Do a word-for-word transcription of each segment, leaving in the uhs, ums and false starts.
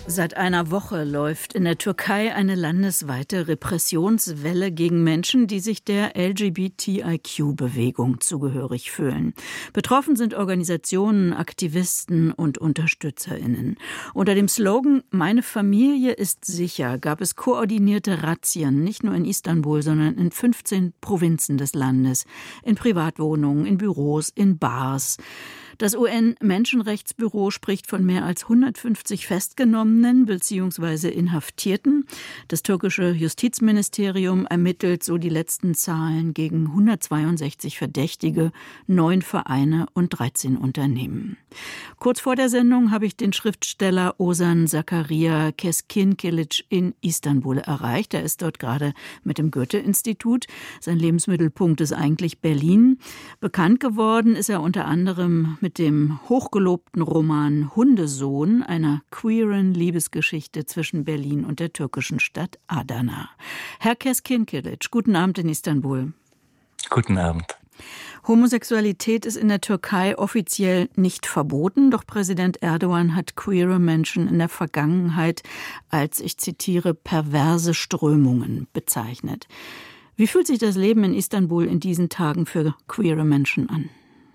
Seit einer Woche läuft in der Türkei eine landesweite Repressionswelle gegen Menschen, die sich der L G B T I Q-Bewegung zugehörig fühlen. Betroffen sind Organisationen, Aktivisten und UnterstützerInnen. Unter dem Slogan »Meine Familie ist sicher« gab es koordinierte Razzien, nicht nur in Istanbul, sondern in fünfzehn Provinzen des Landes, in Privatwohnungen, in Büros, in Bars. Das U N-Menschenrechtsbüro spricht von mehr als hundertfünfzig Festgenommenen bzw. Inhaftierten. Das türkische Justizministerium ermittelt so die letzten Zahlen gegen hundertzweiundsechzig Verdächtige, neun Vereine und dreizehn Unternehmen. Kurz vor der Sendung habe ich den Schriftsteller Ozan Zakaria Keskinkilic in Istanbul erreicht. Er ist dort gerade mit dem Goethe-Institut. Sein Lebensmittelpunkt ist eigentlich Berlin. Bekannt geworden ist er unter anderem mit mit dem hochgelobten Roman Hundesohn, einer queeren Liebesgeschichte zwischen Berlin und der türkischen Stadt Adana. Herr Keskinkilic, guten Abend in Istanbul. Guten Abend. Homosexualität ist in der Türkei offiziell nicht verboten, doch Präsident Erdogan hat queere Menschen in der Vergangenheit als, ich zitiere, perverse Strömungen bezeichnet. Wie fühlt sich das Leben in Istanbul in diesen Tagen für queere Menschen an?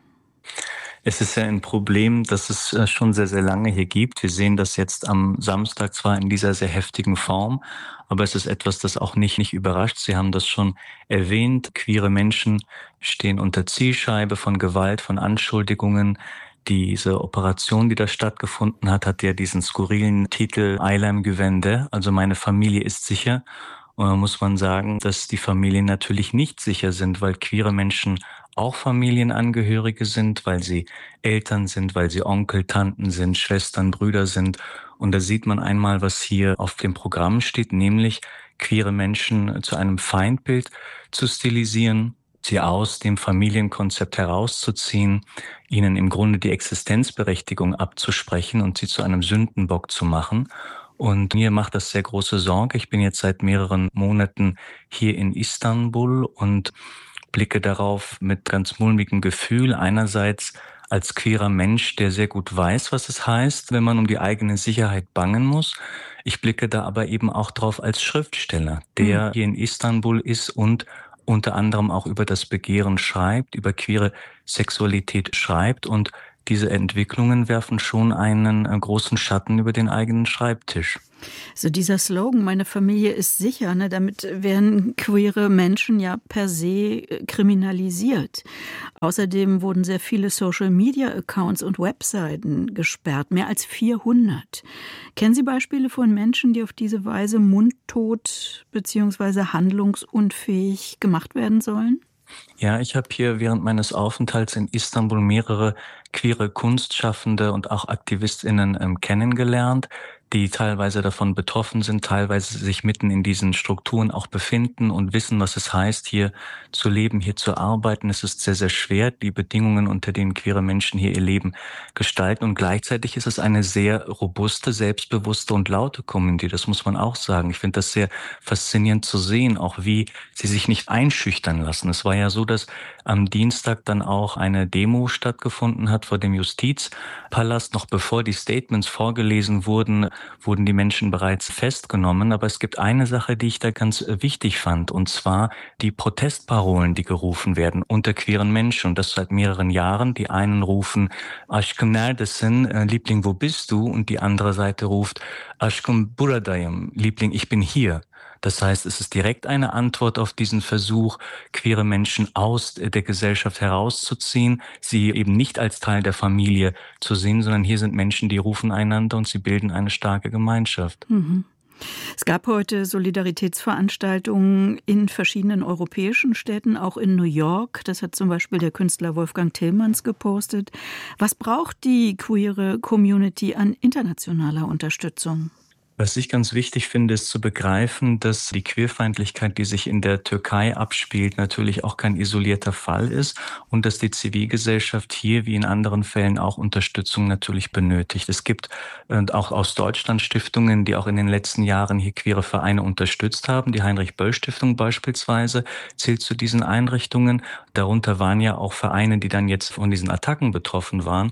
Es ist ja ein Problem, das es schon sehr, sehr lange hier gibt. Wir sehen das jetzt am Samstag zwar in dieser sehr heftigen Form, aber es ist etwas, das auch nicht, nicht überrascht. Sie haben das schon erwähnt. Queere Menschen stehen unter Zielscheibe von Gewalt, von Anschuldigungen. Diese Operation, die da stattgefunden hat, hat ja diesen skurrilen Titel Ailem Güvende, also meine Familie ist sicher. Und da muss man sagen, dass die Familien natürlich nicht sicher sind, weil queere Menschen auch Familienangehörige sind, weil sie Eltern sind, weil sie Onkel, Tanten sind, Schwestern, Brüder sind. Und da sieht man einmal, was hier auf dem Programm steht, nämlich queere Menschen zu einem Feindbild zu stilisieren, sie aus dem Familienkonzept herauszuziehen, ihnen im Grunde die Existenzberechtigung abzusprechen und sie zu einem Sündenbock zu machen. Und mir macht das sehr große Sorge. Ich bin jetzt seit mehreren Monaten hier in Istanbul und blicke darauf mit ganz mulmigem Gefühl. Einerseits als queerer Mensch, der sehr gut weiß, was es heißt, wenn man um die eigene Sicherheit bangen muss. Ich blicke da aber eben auch drauf als Schriftsteller, der mhm. hier in Istanbul ist und unter anderem auch über das Begehren schreibt, über queere Sexualität schreibt, und diese Entwicklungen werfen schon einen äh, großen Schatten über den eigenen Schreibtisch. So dieser Slogan, meine Familie ist sicher, ne, damit werden queere Menschen ja per se kriminalisiert. Außerdem wurden sehr viele Social-Media-Accounts und Webseiten gesperrt, mehr als vierhundert. Kennen Sie Beispiele von Menschen, die auf diese Weise mundtot bzw. handlungsunfähig gemacht werden sollen? Ja, ich habe hier während meines Aufenthalts in Istanbul mehrere queere Kunstschaffende und auch AktivistInnen ähm, kennengelernt, die teilweise davon betroffen sind, teilweise sich mitten in diesen Strukturen auch befinden und wissen, was es heißt, hier zu leben, hier zu arbeiten. Es ist sehr, sehr schwer, die Bedingungen, unter denen queere Menschen hier ihr Leben gestalten. Und gleichzeitig ist es eine sehr robuste, selbstbewusste und laute Community. Das muss man auch sagen. Ich finde das sehr faszinierend zu sehen, auch wie sie sich nicht einschüchtern lassen. Es war ja so, dass am Dienstag dann auch eine Demo stattgefunden hat vor dem Justizpalast. Noch bevor die Statements vorgelesen wurden, wurden die Menschen bereits festgenommen. Aber es gibt eine Sache, die ich da ganz wichtig fand, und zwar die Protestparolen, die gerufen werden unter queeren Menschen. Und das seit mehreren Jahren. Die einen rufen Aşkım neredesin, Liebling, wo bist du? Und die andere Seite ruft Aşkım buradayım, Liebling, ich bin hier. Das heißt, es ist direkt eine Antwort auf diesen Versuch, queere Menschen aus der Gesellschaft herauszuziehen, sie eben nicht als Teil der Familie zu sehen, sondern hier sind Menschen, die rufen einander und sie bilden eine starke Gemeinschaft. Mhm. Es gab heute Solidaritätsveranstaltungen in verschiedenen europäischen Städten, auch in New York. Das hat zum Beispiel der Künstler Wolfgang Tillmans gepostet. Was braucht die queere Community an internationaler Unterstützung? Was ich ganz wichtig finde, ist zu begreifen, dass die Queerfeindlichkeit, die sich in der Türkei abspielt, natürlich auch kein isolierter Fall ist und dass die Zivilgesellschaft hier wie in anderen Fällen auch Unterstützung natürlich benötigt. Es gibt äh, auch aus Deutschland Stiftungen, die auch in den letzten Jahren hier queere Vereine unterstützt haben. Die Heinrich-Böll-Stiftung beispielsweise zählt zu diesen Einrichtungen. Darunter waren ja auch Vereine, die dann jetzt von diesen Attacken betroffen waren.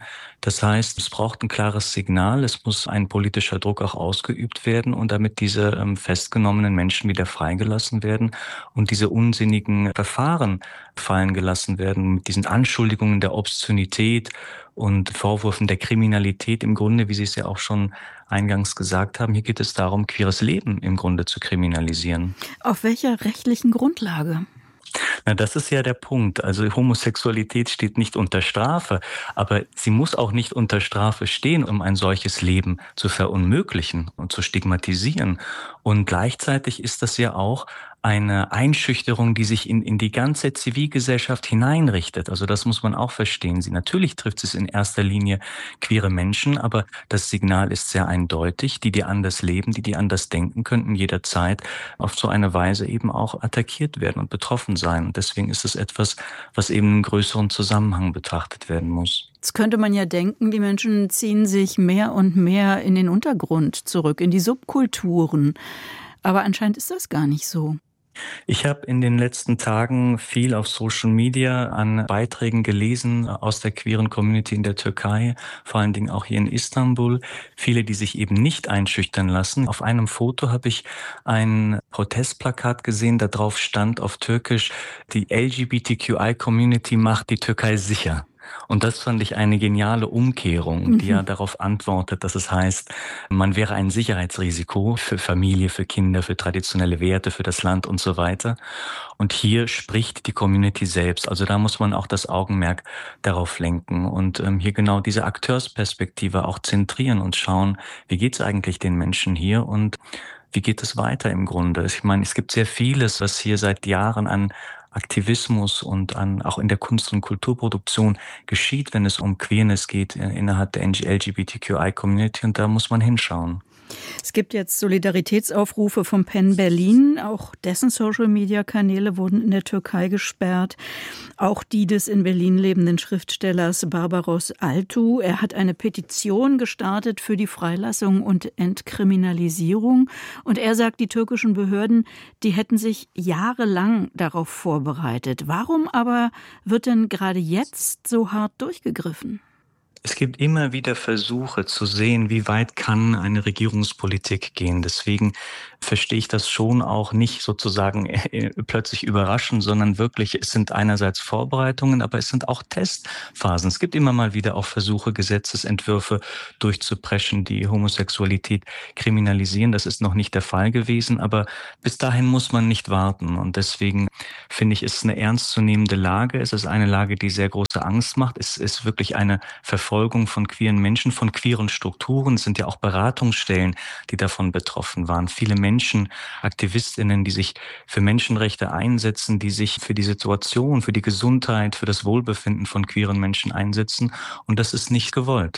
Das heißt, es braucht ein klares Signal, es muss ein politischer Druck auch ausgeübt werden und damit diese ähm, festgenommenen Menschen wieder freigelassen werden und diese unsinnigen Verfahren fallen gelassen werden mit diesen Anschuldigungen der Obszönität und Vorwürfen der Kriminalität im Grunde, wie Sie es ja auch schon eingangs gesagt haben. Hier geht es darum, queeres Leben im Grunde zu kriminalisieren. Auf welcher rechtlichen Grundlage? Na, das ist ja der Punkt. Also Homosexualität steht nicht unter Strafe, aber sie muss auch nicht unter Strafe stehen, um ein solches Leben zu verunmöglichen und zu stigmatisieren. Und gleichzeitig ist das ja auch eine Einschüchterung, die sich in, in die ganze Zivilgesellschaft hineinrichtet. Also das muss man auch verstehen. Sie, natürlich trifft es in erster Linie queere Menschen, aber das Signal ist sehr eindeutig. Die, die anders leben, die, die anders denken, könnten jederzeit auf so eine Weise eben auch attackiert werden und betroffen sein. Und deswegen ist es etwas, was eben im größeren Zusammenhang betrachtet werden muss. Jetzt könnte man ja denken, die Menschen ziehen sich mehr und mehr in den Untergrund zurück, in die Subkulturen. Aber anscheinend ist das gar nicht so. Ich habe in den letzten Tagen viel auf Social Media an Beiträgen gelesen aus der queeren Community in der Türkei, vor allen Dingen auch hier in Istanbul. Viele, die sich eben nicht einschüchtern lassen. Auf einem Foto habe ich ein Protestplakat gesehen, da drauf stand auf Türkisch: Die L G B T Q I-Community macht die Türkei sicher. Und das fand ich eine geniale Umkehrung, die ja darauf antwortet, dass es heißt, man wäre ein Sicherheitsrisiko für Familie, für Kinder, für traditionelle Werte, für das Land und so weiter. Und hier spricht die Community selbst. Also da muss man auch das Augenmerk darauf lenken und ähm, hier genau diese Akteursperspektive auch zentrieren und schauen, wie geht's eigentlich den Menschen hier und wie geht es weiter im Grunde? Ich meine, es gibt sehr vieles, was hier seit Jahren an Aktivismus und an auch in der Kunst- und Kulturproduktion geschieht, wenn es um Queerness geht innerhalb der L G B T Q I-Community, und da muss man hinschauen. Es gibt jetzt Solidaritätsaufrufe vom PEN Berlin. Auch dessen Social-Media-Kanäle wurden in der Türkei gesperrt. Auch die des in Berlin lebenden Schriftstellers Barbaros Altu. Er hat eine Petition gestartet für die Freilassung und Entkriminalisierung. Und er sagt, die türkischen Behörden, die hätten sich jahrelang darauf vorbereitet. Warum aber wird denn gerade jetzt so hart durchgegriffen? Es gibt immer wieder Versuche zu sehen, wie weit kann eine Regierungspolitik gehen. Deswegen verstehe ich das schon auch nicht sozusagen plötzlich überraschen, sondern wirklich, es sind einerseits Vorbereitungen, aber es sind auch Testphasen. Es gibt immer mal wieder auch Versuche, Gesetzesentwürfe durchzupreschen, die Homosexualität kriminalisieren. Das ist noch nicht der Fall gewesen, aber bis dahin muss man nicht warten. Und deswegen finde ich, es ist eine ernstzunehmende Lage. Es ist eine Lage, die sehr große Angst macht. Es ist wirklich eine Verfolgung von queeren Menschen, von queeren Strukturen. Es sind ja auch Beratungsstellen, die davon betroffen waren. Viele Menschen, AktivistInnen, die sich für Menschenrechte einsetzen, die sich für die Situation, für die Gesundheit, für das Wohlbefinden von queeren Menschen einsetzen. Und das ist nicht gewollt.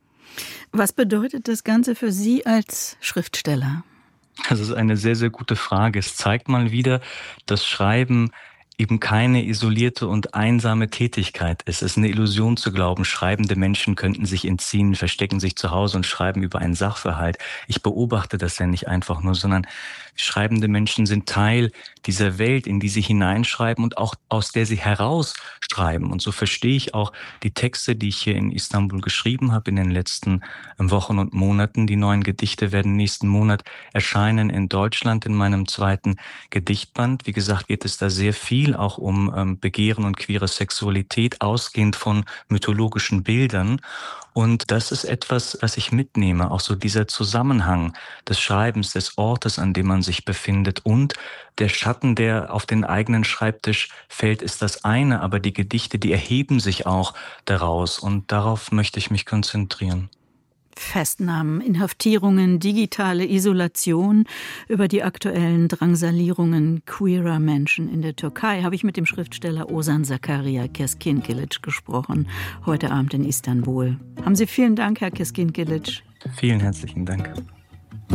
Was bedeutet das Ganze für Sie als Schriftsteller? Das ist eine sehr, sehr gute Frage. Es zeigt mal wieder, dass Schreiben eben keine isolierte und einsame Tätigkeit ist. Es ist eine Illusion zu glauben, schreibende Menschen könnten sich entziehen, verstecken sich zu Hause und schreiben über einen Sachverhalt. Ich beobachte das ja nicht einfach nur, sondern schreibende Menschen sind Teil dieser Welt, in die sie hineinschreiben und auch aus der sie herausschreiben. Und so verstehe ich auch die Texte, die ich hier in Istanbul geschrieben habe in den letzten Wochen und Monaten. Die neuen Gedichte werden nächsten Monat erscheinen in Deutschland in meinem zweiten Gedichtband. Wie gesagt, geht es da sehr viel auch um ähm, Begehren und queere Sexualität, ausgehend von mythologischen Bildern. Und das ist etwas, was ich mitnehme, auch so dieser Zusammenhang des Schreibens, des Ortes, an dem man sich befindet, und der Schatten, der auf den eigenen Schreibtisch fällt, ist das eine, aber die Gedichte, die erheben sich auch daraus, und darauf möchte ich mich konzentrieren. Festnahmen, Inhaftierungen, digitale Isolation. Über die aktuellen Drangsalierungen queerer Menschen in der Türkei habe ich mit dem Schriftsteller Ozan Zakaria Keskinkilic gesprochen, heute Abend in Istanbul. Haben Sie vielen Dank, Herr Keskinkilic. Vielen herzlichen Dank.